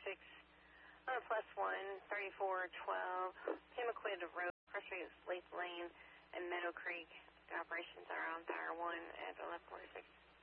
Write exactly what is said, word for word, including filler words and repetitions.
forty-six, uh, plus one, thirty-four twelve, Pemaquid Road, first rate is Lath Lane and Meadow Creek. The operations are on Tower one at eleven forty-six.